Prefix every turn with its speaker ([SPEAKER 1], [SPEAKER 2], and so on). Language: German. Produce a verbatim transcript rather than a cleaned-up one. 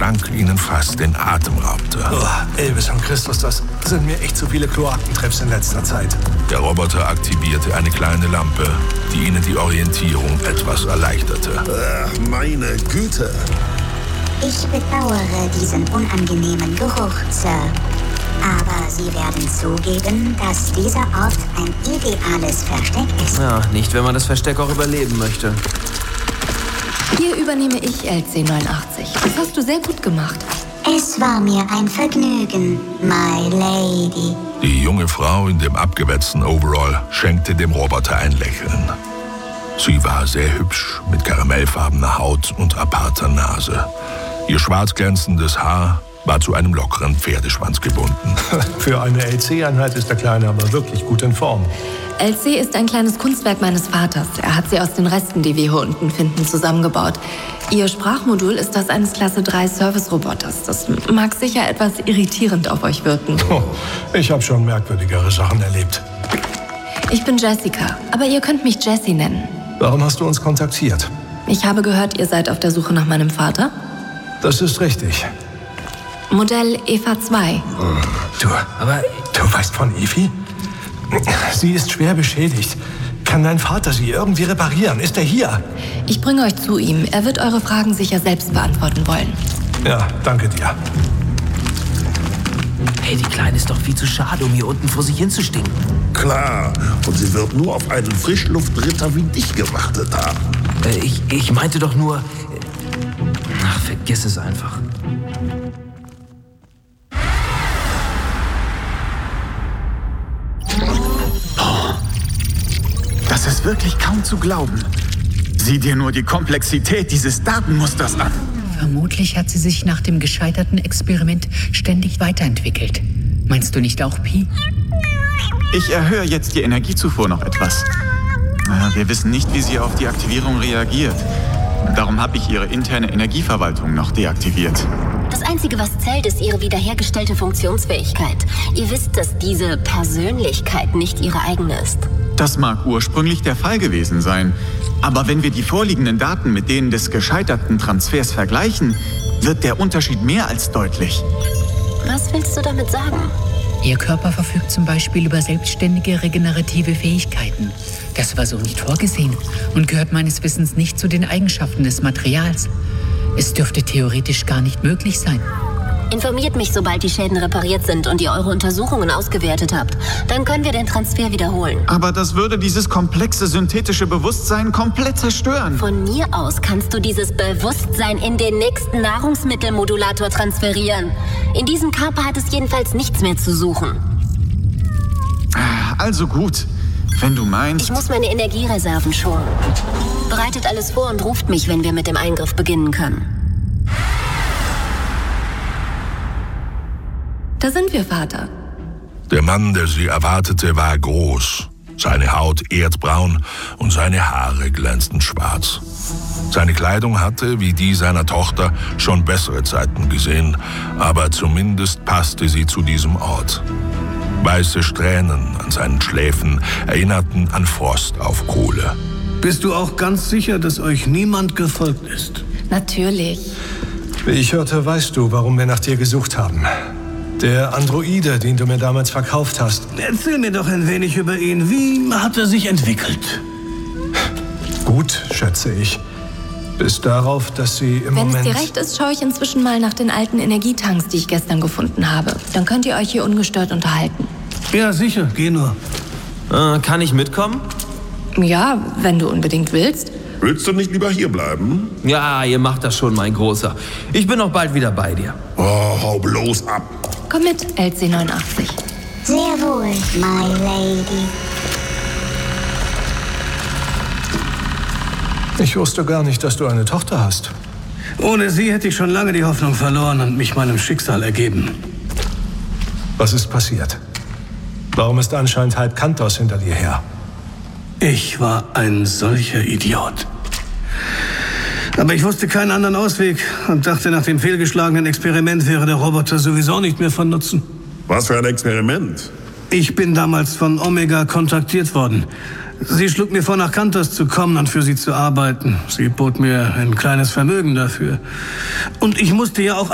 [SPEAKER 1] Gestank ihnen fast den Atem raubte.
[SPEAKER 2] Oh, Elvis und Christus, das sind mir echt zu viele Kloakentreffs in letzter Zeit.
[SPEAKER 1] Der Roboter aktivierte eine kleine Lampe, die ihnen die Orientierung etwas erleichterte.
[SPEAKER 3] Ach, meine Güte.
[SPEAKER 4] Ich bedauere diesen unangenehmen Geruch, Sir. Aber Sie werden zugeben, dass dieser Ort ein ideales Versteck ist.
[SPEAKER 5] Ja, nicht, wenn man das Versteck auch überleben möchte.
[SPEAKER 6] Hier übernehme ich L C neunundachtzig. Das hast du sehr gut gemacht.
[SPEAKER 4] Es war mir ein Vergnügen, my lady.
[SPEAKER 1] Die junge Frau in dem abgewetzten Overall schenkte dem Roboter ein Lächeln. Sie war sehr hübsch, mit karamellfarbener Haut und aparter Nase. Ihr schwarz glänzendes Haar war zu einem lockeren Pferdeschwanz gebunden.
[SPEAKER 2] Für eine L C-Einheit ist der Kleine aber wirklich gut in Form.
[SPEAKER 6] L C ist ein kleines Kunstwerk meines Vaters. Er hat sie aus den Resten, die wir hier unten finden, zusammengebaut. Ihr Sprachmodul ist das eines Klasse drei Service-Roboters. Das mag sicher etwas irritierend auf euch wirken.
[SPEAKER 2] Oh, ich habe schon merkwürdigere Sachen erlebt.
[SPEAKER 6] Ich bin Jessica, aber ihr könnt mich Jessie nennen.
[SPEAKER 2] Warum hast du uns kontaktiert?
[SPEAKER 6] Ich habe gehört, ihr seid auf der Suche nach meinem Vater.
[SPEAKER 2] Das ist richtig.
[SPEAKER 6] Modell Eva zwei.
[SPEAKER 2] Du, aber du weißt von Evi? Sie ist schwer beschädigt. Kann dein Vater sie irgendwie reparieren? Ist er hier?
[SPEAKER 6] Ich bringe euch zu ihm. Er wird eure Fragen sicher selbst beantworten wollen.
[SPEAKER 2] Ja, danke dir.
[SPEAKER 5] Hey, die Kleine ist doch viel zu schade, um hier unten vor sich hinzustinken.
[SPEAKER 3] Klar, und sie wird nur auf einen Frischluftritter wie dich gewartet haben.
[SPEAKER 5] Äh, ich, ich meinte doch nur... Ach, vergiss es einfach.
[SPEAKER 7] Das ist wirklich kaum zu glauben. Sieh dir nur die Komplexität dieses Datenmusters an.
[SPEAKER 8] Vermutlich hat sie sich nach dem gescheiterten Experiment ständig weiterentwickelt. Meinst du nicht auch, Pi?
[SPEAKER 7] Ich erhöhe jetzt die Energiezufuhr noch etwas. Wir wissen nicht, wie sie auf die Aktivierung reagiert. Darum habe ich ihre interne Energieverwaltung noch deaktiviert.
[SPEAKER 9] Das Einzige, was zählt, ist ihre wiederhergestellte Funktionsfähigkeit. Ihr wisst, dass diese Persönlichkeit nicht ihre eigene ist.
[SPEAKER 7] Das mag ursprünglich der Fall gewesen sein. Aber wenn wir die vorliegenden Daten mit denen des gescheiterten Transfers vergleichen, wird der Unterschied mehr als deutlich.
[SPEAKER 9] Was willst du damit sagen?
[SPEAKER 8] Ihr Körper verfügt zum Beispiel über selbstständige regenerative Fähigkeiten. Das war so nicht vorgesehen und gehört meines Wissens nicht zu den Eigenschaften des Materials. Es dürfte theoretisch gar nicht möglich sein.
[SPEAKER 9] Informiert mich, sobald die Schäden repariert sind und ihr eure Untersuchungen ausgewertet habt. Dann können wir den Transfer wiederholen.
[SPEAKER 7] Aber das würde dieses komplexe synthetische Bewusstsein komplett zerstören.
[SPEAKER 9] Von mir aus kannst du dieses Bewusstsein in den nächsten Nahrungsmittelmodulator transferieren. In diesem Körper hat es jedenfalls nichts mehr zu suchen.
[SPEAKER 7] Also gut, wenn du meinst...
[SPEAKER 9] Ich muss meine Energiereserven schonen. Bereitet alles vor und ruft mich, wenn wir mit dem Eingriff beginnen können.
[SPEAKER 6] Da sind wir, Vater.
[SPEAKER 1] Der Mann, der sie erwartete, war groß. Seine Haut erdbraun und seine Haare glänzten schwarz. Seine Kleidung hatte, wie die seiner Tochter, schon bessere Zeiten gesehen, aber zumindest passte sie zu diesem Ort. Weiße Strähnen an seinen Schläfen erinnerten an Frost auf Kohle.
[SPEAKER 10] Bist du auch ganz sicher, dass euch niemand gefolgt ist?
[SPEAKER 6] Natürlich.
[SPEAKER 2] Wie ich hörte, weißt du, warum wir nach dir gesucht haben. Der Androide, den du mir damals verkauft hast.
[SPEAKER 10] Erzähl mir doch ein wenig über ihn. Wie hat er sich entwickelt?
[SPEAKER 2] Gut, schätze ich. Bis darauf, dass sie im
[SPEAKER 6] Wenn
[SPEAKER 2] Moment...
[SPEAKER 6] es dir recht ist, schaue ich inzwischen mal nach den alten Energietanks, die ich gestern gefunden habe. Dann könnt ihr euch hier ungestört unterhalten.
[SPEAKER 10] Ja, sicher. Geh nur.
[SPEAKER 5] Äh, kann ich mitkommen?
[SPEAKER 6] Ja, wenn du unbedingt willst.
[SPEAKER 3] Willst du nicht lieber hier bleiben?
[SPEAKER 5] Ja, ihr macht das schon, mein Großer. Ich bin auch bald wieder bei dir.
[SPEAKER 3] Oh, hau bloß ab.
[SPEAKER 6] Komm mit, L C neunundachtzig.
[SPEAKER 4] Sehr wohl, my lady.
[SPEAKER 2] Ich wusste gar nicht, dass du eine Tochter hast.
[SPEAKER 10] Ohne sie hätte ich schon lange die Hoffnung verloren und mich meinem Schicksal ergeben.
[SPEAKER 2] Was ist passiert? Warum ist anscheinend halb Kantos hinter dir her?
[SPEAKER 10] Ich war ein solcher Idiot. Aber ich wusste keinen anderen Ausweg und dachte, nach dem fehlgeschlagenen Experiment wäre der Roboter sowieso nicht mehr von Nutzen.
[SPEAKER 3] Was für ein Experiment?
[SPEAKER 10] Ich bin damals von Omega kontaktiert worden. Sie schlug mir vor, nach Kantos zu kommen und für sie zu arbeiten. Sie bot mir ein kleines Vermögen dafür. Und ich musste ja auch